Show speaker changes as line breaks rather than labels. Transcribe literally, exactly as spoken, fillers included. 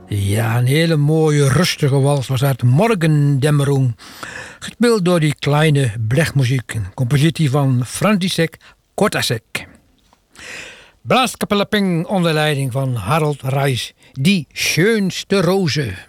Ja, een hele mooie rustige wals was uit Morgendämmerung. Gespeeld door die kleine blechmuziek. Een compositie van František Kotáček. Blaaskapelle Ping onder leiding van Harold Reis. Die schönste roze.